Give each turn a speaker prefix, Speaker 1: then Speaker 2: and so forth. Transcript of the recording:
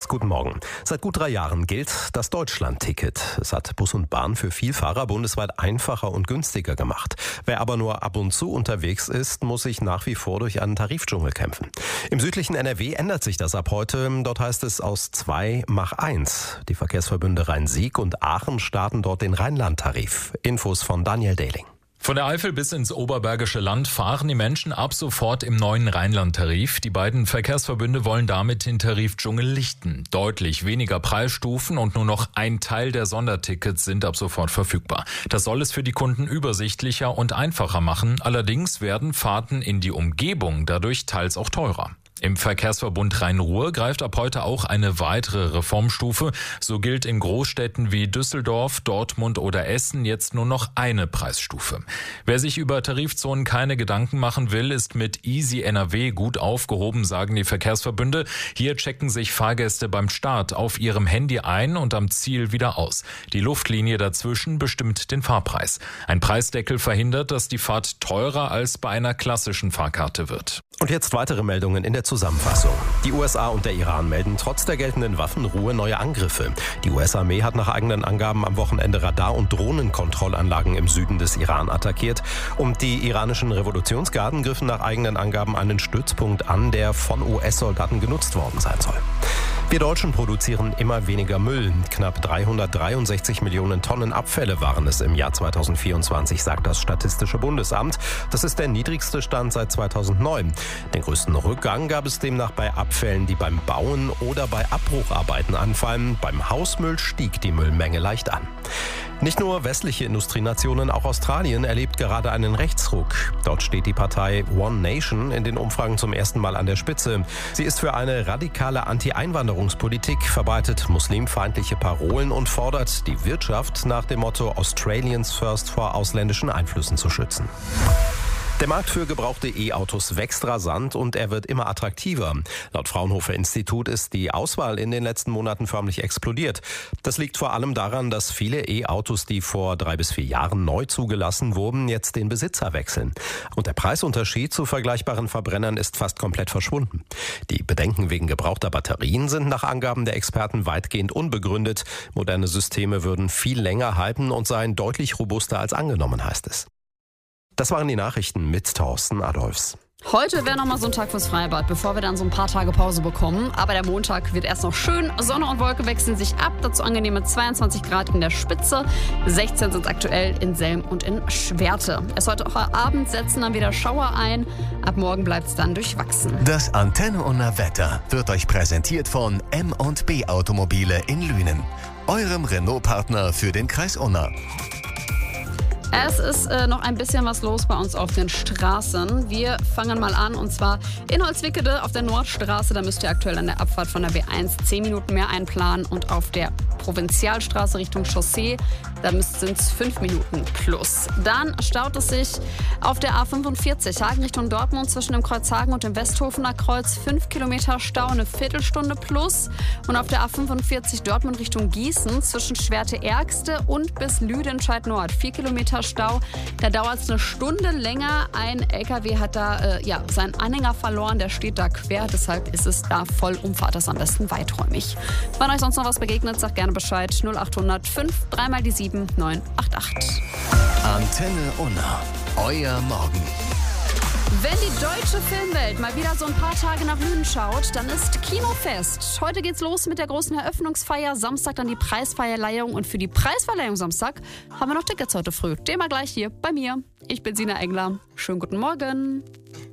Speaker 1: Guten Morgen. Seit gut 3 Jahren gilt das Deutschland-Ticket. Es hat Bus und Bahn für Vielfahrer bundesweit einfacher und günstiger gemacht. Wer aber nur ab und zu unterwegs ist, muss sich nach wie vor durch einen Tarifdschungel kämpfen. Im südlichen NRW ändert sich das ab heute. Dort heißt es aus 2 mach 1. Die Verkehrsverbünde Rhein-Sieg und Aachen starten dort den Rheinland-Tarif. Infos von Daniel Dehling.
Speaker 2: Von der Eifel bis ins Oberbergische Land fahren die Menschen ab sofort im neuen Rheinland-Tarif. Die beiden Verkehrsverbünde wollen damit den Tarifdschungel lichten. Deutlich weniger Preisstufen und nur noch ein Teil der Sondertickets sind ab sofort verfügbar. Das soll es für die Kunden übersichtlicher und einfacher machen. Allerdings werden Fahrten in die Umgebung dadurch teils auch teurer. Im Verkehrsverbund Rhein-Ruhr greift ab heute auch eine weitere Reformstufe. So gilt in Großstädten wie Düsseldorf, Dortmund oder Essen jetzt nur noch eine Preisstufe. Wer sich über Tarifzonen keine Gedanken machen will, ist mit Easy NRW gut aufgehoben, sagen die Verkehrsverbünde. Hier checken sich Fahrgäste beim Start auf ihrem Handy ein und am Ziel wieder aus. Die Luftlinie dazwischen bestimmt den Fahrpreis. Ein Preisdeckel verhindert, dass die Fahrt teurer als bei einer klassischen Fahrkarte wird.
Speaker 1: Und jetzt weitere Meldungen in der Zusammenfassung. Die USA und der Iran melden trotz der geltenden Waffenruhe neue Angriffe. Die US-Armee hat nach eigenen Angaben am Wochenende Radar- und Drohnenkontrollanlagen im Süden des Iran attackiert. Und die iranischen Revolutionsgarden griffen nach eigenen Angaben einen Stützpunkt an, der von US-Soldaten genutzt worden sein soll. Wir Deutschen produzieren immer weniger Müll. Knapp 363 Millionen Tonnen Abfälle waren es im Jahr 2024, sagt das Statistische Bundesamt. Das ist der niedrigste Stand seit 2009. Den größten Rückgang gab es demnach bei Abfällen, die beim Bauen oder bei Abbrucharbeiten anfallen. Beim Hausmüll stieg die Müllmenge leicht an. Nicht nur westliche Industrienationen, auch Australien erlebt gerade einen Rechtsruck. Dort steht die Partei One Nation in den Umfragen zum ersten Mal an der Spitze. Sie ist für eine radikale Anti-Einwanderungspolitik, verbreitet muslimfeindliche Parolen und fordert die Wirtschaft nach dem Motto Australians First vor ausländischen Einflüssen zu schützen. Der Markt für gebrauchte E-Autos wächst rasant und er wird immer attraktiver. Laut Fraunhofer Institut ist die Auswahl in den letzten Monaten förmlich explodiert. Das liegt vor allem daran, dass viele E-Autos, die vor 3 bis 4 Jahren neu zugelassen wurden, jetzt den Besitzer wechseln. Und der Preisunterschied zu vergleichbaren Verbrennern ist fast komplett verschwunden. Die Bedenken wegen gebrauchter Batterien sind nach Angaben der Experten weitgehend unbegründet. Moderne Systeme würden viel länger halten und seien deutlich robuster als angenommen, heißt es. Das waren die Nachrichten mit Thorsten Adolfs.
Speaker 3: Heute wäre nochmal so ein Tag fürs Freibad, bevor wir dann so ein paar Tage Pause bekommen. Aber der Montag wird erst noch schön. Sonne und Wolke wechseln sich ab. Dazu angenehme 22 Grad in der Spitze. 16 sind es aktuell in Selm und in Schwerte. Es heute auch Abend setzen dann wieder Schauer ein. Ab morgen bleibt es dann durchwachsen.
Speaker 4: Das Antenne Unna Wetter wird euch präsentiert von M&B Automobile in Lünen. Eurem Renault-Partner für den Kreis Unna.
Speaker 3: Es ist noch ein bisschen was los bei uns auf den Straßen. Wir fangen mal an und zwar in Holzwickede auf der Nordstraße. Da müsst ihr aktuell an der Abfahrt von der B1 10 Minuten mehr einplanen und auf der Provinzialstraße Richtung Chaussee, da sind es 5 Minuten plus. Dann staut es sich auf der A45 Hagen Richtung Dortmund zwischen dem Kreuz Hagen und dem Westhofener Kreuz 5 Kilometer Stau, eine Viertelstunde plus. Und auf der A45 Dortmund Richtung Gießen zwischen Schwerte-Ergste und bis Lüdenscheid Nord 4 Kilometer Stau. Da dauert es eine Stunde länger. Ein LKW hat da seinen Anhänger verloren, der steht da quer. Deshalb ist es da voll Umfahrt, das am besten weiträumig. Wenn euch sonst noch was begegnet, sagt gerne Bescheid. 0800 5 3 mal die 7 988.
Speaker 4: Antenne Unna, euer Morgen.
Speaker 3: Wenn die deutsche Filmwelt mal wieder so ein paar Tage nach Lünen schaut, dann ist Kinofest. Heute geht's los mit der großen Eröffnungsfeier. Samstag dann die Preisverleihung. Und für die Preisverleihung Samstag haben wir noch Tickets heute früh. Thema gleich hier bei mir. Ich bin Sina Engler. Schönen guten Morgen.